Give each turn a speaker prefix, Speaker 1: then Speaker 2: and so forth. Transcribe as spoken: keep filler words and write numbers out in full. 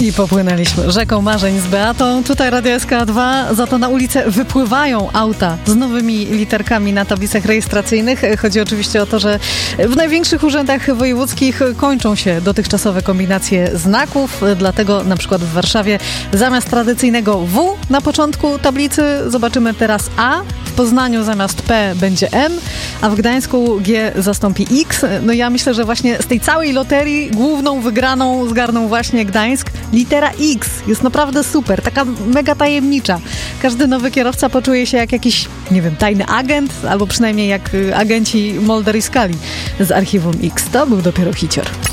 Speaker 1: I popłynęliśmy rzeką marzeń z Beatą. Tutaj Radio S K dwa, za to na ulicę wypływają auta z nowymi literkami na tablicach rejestracyjnych. Chodzi oczywiście o to, że w największych urzędach wojewódzkich kończą się dotychczasowe kombinacje znaków, dlatego na przykład w Warszawie zamiast tradycyjnego W na początku tablicy zobaczymy teraz A, w Poznaniu zamiast P będzie M, a w Gdańsku G zastąpi X. No ja myślę, że właśnie z tej całej loterii główną wygraną zgarnął właśnie Gdańsk. Litera X jest naprawdę super, taka mega tajemnicza. Każdy nowy kierowca poczuje się jak jakiś, nie wiem, tajny agent, albo przynajmniej jak agenci Mulder i Scully z Archiwum X. To był dopiero hicior.